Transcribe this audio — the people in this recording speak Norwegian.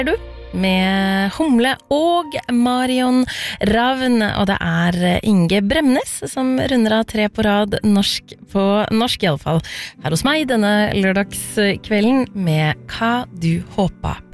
du med Humle og Marion Ravn, og det Inge Bremnes som runder av 3 på rad norsk I alle fall, her hos meg denne lørdagskvelden med Hva du håpa